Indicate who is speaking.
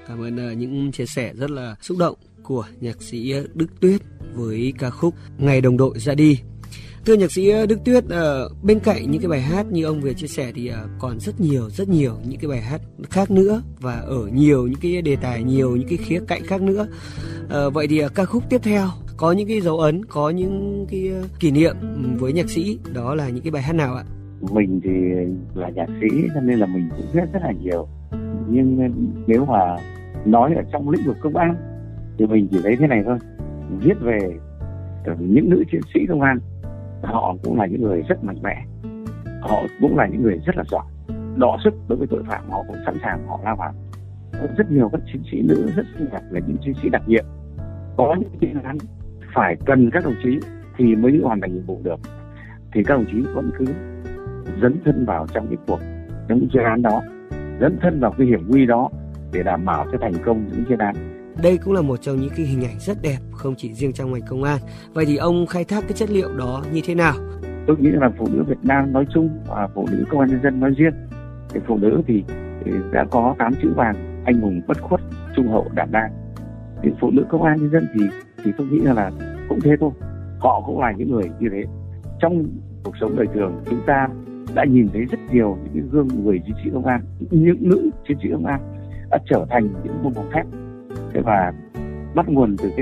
Speaker 1: Cảm ơn những chia sẻ rất là xúc động của nhạc sĩ Đức Tuyết với ca khúc Ngày Đồng Đội Ra Đi. Thưa nhạc sĩ Đức Tuyết, bên cạnh những cái bài hát như ông vừa chia sẻ thì còn rất nhiều những cái bài hát khác nữa và ở nhiều những cái đề tài, nhiều những cái khía cạnh khác nữa. Vậy thì ca khúc tiếp theo có những cái dấu ấn, có những cái kỷ niệm với nhạc sĩ, đó là những cái bài hát nào ạ?
Speaker 2: Mình thì là nhạc sĩ cho nên là mình cũng viết rất là nhiều. Nhưng nếu mà nói ở trong lĩnh vực công an thì mình chỉ thấy thế này thôi. Viết về những nữ chiến sĩ công an, họ cũng là những người rất mạnh mẽ, họ cũng là những người rất là giỏi, đọ sức đối với tội phạm, họ cũng sẵn sàng họ lao vào. Rất nhiều các chiến sĩ nữ rất xinh đẹp là những chiến sĩ đặc nhiệm. Có những chuyên án phải cần các đồng chí thì mới hoàn thành nhiệm vụ được, thì các đồng chí vẫn cứ dấn thân vào trong cái cuộc những chuyên án đó, dấn thân vào cái hiểm nguy đó để đảm bảo cho thành công những chuyên án.
Speaker 1: Đây cũng là một trong những cái hình ảnh rất đẹp, không chỉ riêng trong ngành công an. Vậy thì ông khai thác cái chất liệu đó như thế nào?
Speaker 2: Tôi nghĩ là phụ nữ Việt Nam nói chung và phụ nữ công an nhân dân nói riêng, thì phụ nữ thì đã có 8 chữ vàng: anh hùng, bất khuất, trung hậu, đảm đang. Thì phụ nữ công an nhân dân thì tôi nghĩ là cũng thế thôi, họ cũng là những người như thế. Trong cuộc sống đời thường chúng ta đã nhìn thấy rất nhiều những cái gương người chiến sĩ công an, những nữ chiến sĩ công an đã trở thành những vua bóng thép. Và bắt nguồn từ cái